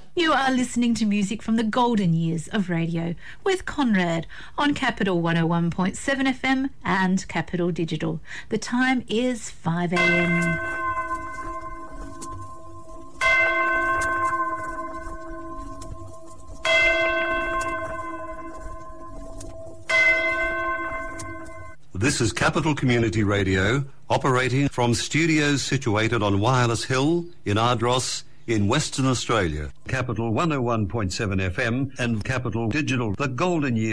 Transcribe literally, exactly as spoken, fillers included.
You are listening to music from the golden years of radio with Conrad on Capital one oh one point seven F M and Capital Digital. The time is five a m. This is Capital Community Radio, operating from studios situated on Wireless Hill in Ardross in Western Australia. Capital one oh one point seven F M and Capital Digital, the golden year